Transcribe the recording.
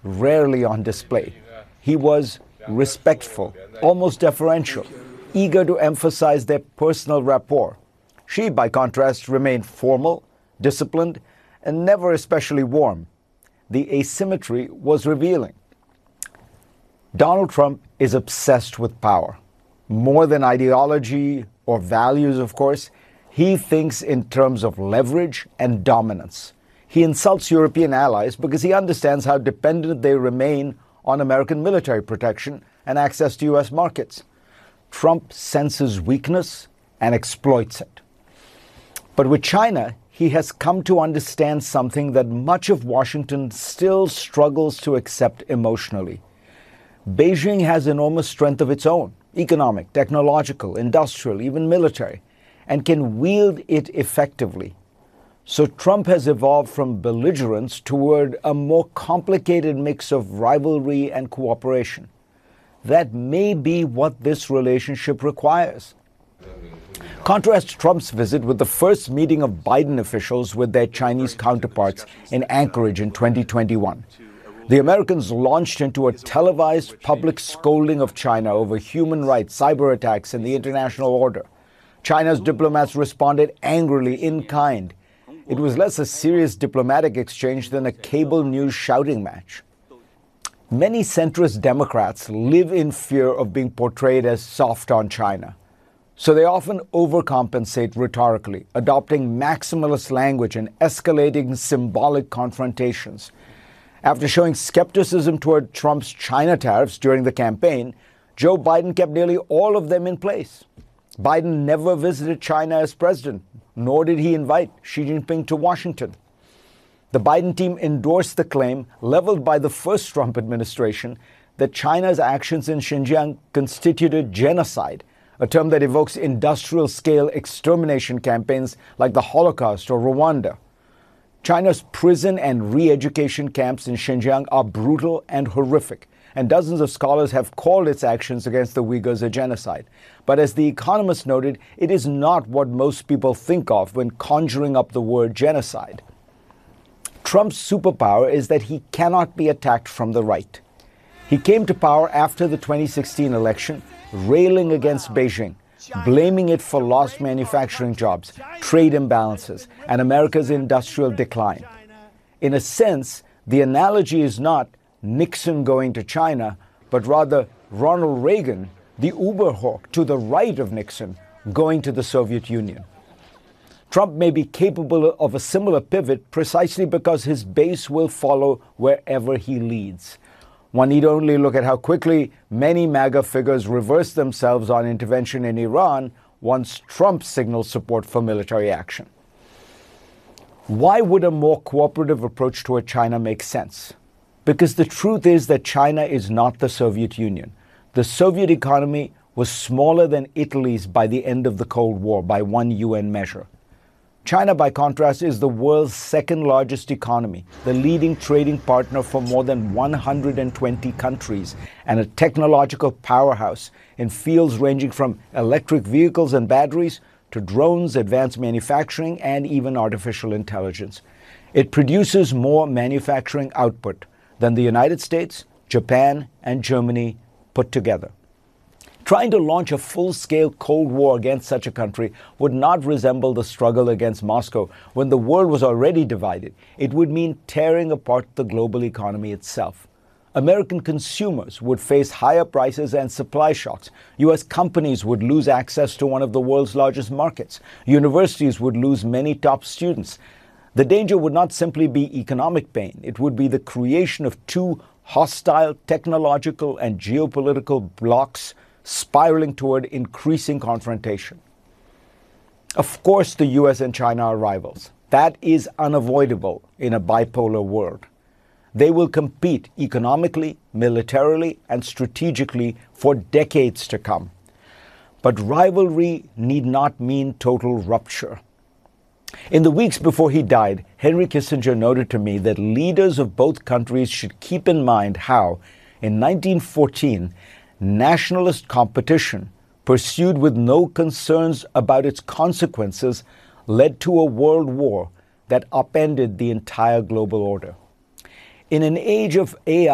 rarely on display. He was respectful, almost deferential, eager to emphasize their personal rapport. She, by contrast, remained formal, disciplined, and never especially warm. The asymmetry was revealing. Donald Trump is obsessed with power. More than ideology or values, of course, he thinks in terms of leverage and dominance. He insults European allies because he understands how dependent they remain on American military protection and access to U.S. markets. Trump senses weakness and exploits it. But with China, he has come to understand something that much of Washington still struggles to accept emotionally. Beijing has enormous strength of its own, economic, technological, industrial, even military, and can wield it effectively. So Trump has evolved from belligerence toward a more complicated mix of rivalry and cooperation. That may be what this relationship requires. Contrast Trump's visit with the first meeting of Biden officials with their Chinese counterparts in Anchorage in 2021. The Americans launched into a televised public scolding of China over human rights, cyber attacks, and the international order. China's diplomats responded angrily in kind. It was less a serious diplomatic exchange than a cable news shouting match. Many centrist Democrats live in fear of being portrayed as soft on China. So they often overcompensate rhetorically, adopting maximalist language and escalating symbolic confrontations. After showing skepticism toward Trump's China tariffs during the campaign, Joe Biden kept nearly all of them in place. Biden never visited China as president, nor did he invite Xi Jinping to Washington. The Biden team endorsed the claim leveled by the first Trump administration that China's actions in Xinjiang constituted genocide, a term that evokes industrial-scale extermination campaigns like the Holocaust or Rwanda. China's prison and re-education camps in Xinjiang are brutal and horrific, and dozens of scholars have called its actions against the Uyghurs a genocide. But as The Economist noted, it is not what most people think of when conjuring up the word genocide. Trump's superpower is that he cannot be attacked from the right. He came to power after the 2016 election, railing against Beijing, blaming it for lost manufacturing jobs, trade imbalances, and America's industrial decline. In a sense, the analogy is not Nixon going to China, but rather Ronald Reagan, the Uber hawk to the right of Nixon, going to the Soviet Union. Trump may be capable of a similar pivot precisely because his base will follow wherever he leads. One need only look at how quickly many MAGA figures reversed themselves on intervention in Iran once Trump signaled support for military action. Why would a more cooperative approach toward China make sense? Because the truth is that China is not the Soviet Union. The Soviet economy was smaller than Italy's by the end of the Cold War by one UN measure. China, by contrast, is the world's second largest economy, the leading trading partner for more than 120 countries, and a technological powerhouse in fields ranging from electric vehicles and batteries to drones, advanced manufacturing, and even artificial intelligence. It produces more manufacturing output than the United States, Japan, and Germany put together. Trying to launch a full-scale Cold War against such a country would not resemble the struggle against Moscow when the world was already divided. It would mean tearing apart the global economy itself. American consumers would face higher prices and supply shocks. U.S. companies would lose access to one of the world's largest markets. Universities would lose many top students. The danger would not simply be economic pain. It would be the creation of two hostile technological and geopolitical blocs spiraling toward increasing confrontation. Of course, the US and China are rivals. That is unavoidable in a bipolar world. They will compete economically, militarily, and strategically for decades to come. But rivalry need not mean total rupture. In the weeks before he died, Henry Kissinger noted to me that leaders of both countries should keep in mind how, in 1914, nationalist competition, pursued with no concerns about its consequences, led to a world war that upended the entire global order. In an age of AI,